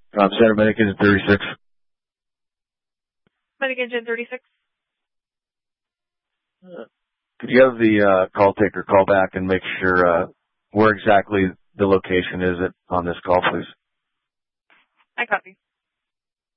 Center Medic Engine 36. Medic Engine 36. Could you have the call taker call back and make sure where exactly the location is on this call, please? I copy.